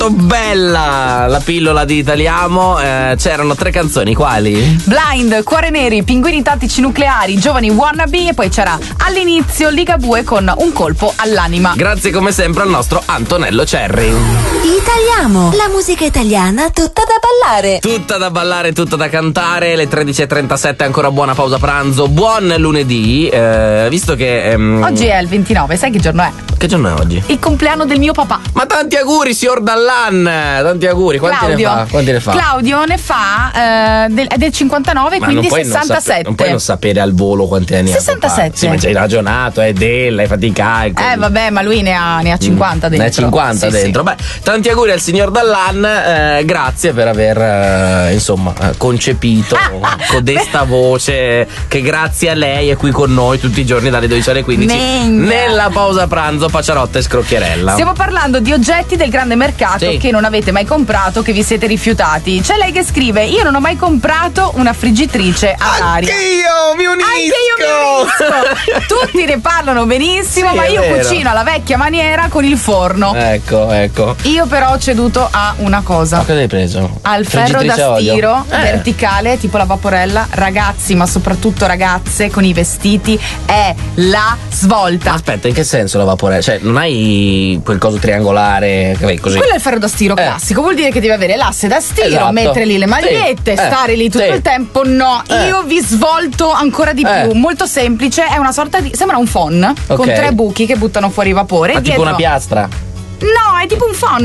molto bella la pillola di Italiamo. C'erano 3 canzoni, quali? Blind, Cuore Neri, Pinguini Tattici Nucleari, Giovani Wannabe, e poi c'era all'inizio Ligabue con Un colpo all'anima. Grazie come sempre al nostro Antonello Cerri. Italiamo, la musica italiana tutta da ballare. Tutta da ballare, tutta da cantare. Le 13:37, ancora buona pausa pranzo. Buon lunedì. Visto che Oggi è il 29, sai che giorno è? Che giorno è oggi? Il compleanno del mio papà. Ma tanti auguri, signor Dallan. Tanti auguri. Quanti ne fa? Claudio ne fa è del 59, ma quindi non 67. Non puoi non sapere al volo quanti anni ha. 67. Sì, ma ci hai ragionato, è della, hai fatto i calcoli. Vabbè, ma lui ne ha 50 dentro. Ne ha 50 dentro. Sì. Beh, tanti auguri al signor Dallan, grazie per aver concepito codesta voce che grazie a lei è qui con noi tutti i giorni dalle 12 alle 15 nella pausa pranzo, Paciarotta e Scrocchierella. Stiamo parlando di oggetti del grande mercato che non avete mai comprato, che vi siete rifiutati. C'è lei che scrive: io non ho mai comprato una friggitrice ad aria. Anche io mi unisco. Tutti ne parlano benissimo, sì, ma io vero. cucino alla vecchia maniera con il forno. Ecco. Io però ho ceduto a una cosa. Ma cosa hai preso? Al ferro da stiro verticale, tipo la vaporella. Ragazzi, ma soprattutto ragazze, con i vestiti è la svolta. Aspetta, in che senso la vaporella? Cioè, non hai quel coso triangolare che vai così? Quello è il ferro da stiro classico, vuol dire che devi avere l'asse da stiro, esatto. mettere lì le magliette, stare lì tutto il tempo. No, io vi svolto ancora di più. Molto semplice, è una sorta di. Sembra un phon con 3 buchi che buttano fuori vapore. Ma tipo una piastra? No, è tipo un phon.